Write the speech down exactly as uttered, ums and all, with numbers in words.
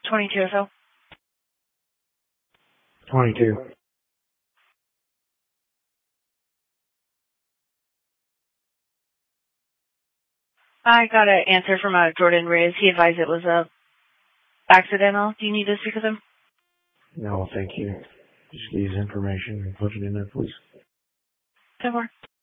twenty-two or so. twenty-two. I got an answer from uh, Jordan Reyes. He advised it was uh, accidental. Do you need to speak with him? No, thank you. Just use information and put it in there, please. ten more.